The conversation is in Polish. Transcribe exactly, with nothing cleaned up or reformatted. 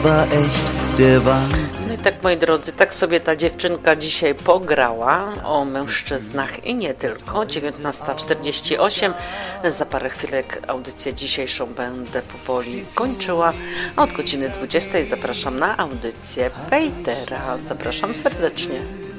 war echt der Wahnsinn. No i tak, moi drodzy, tak sobie ta dziewczynka dzisiaj pograła o mężczyznach i nie tylko. dziewiętnasta czterdzieści osiem. Za parę chwilek audycję dzisiejszą będę powoli kończyła. A od godziny dwudziestej zapraszam na audycję Pejtera. Zapraszam serdecznie.